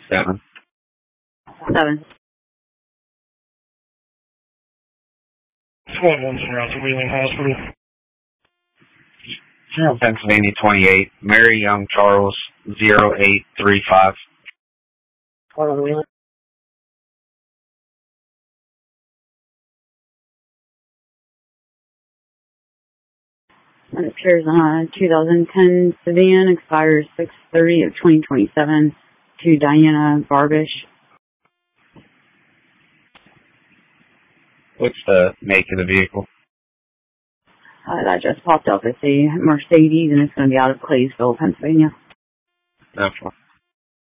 7. 7. 21 around to Wheeling Hospital. Pennsylvania 28, Mary Young Charles 0835. Hold on, Wheeling. It appears on a 2010 sedan, expires 6/30 of 2027, to Diana Barbish. What's the make of the vehicle? That just popped up. It's a Mercedes, and it's going to be out of Claysville, Pennsylvania. Okay.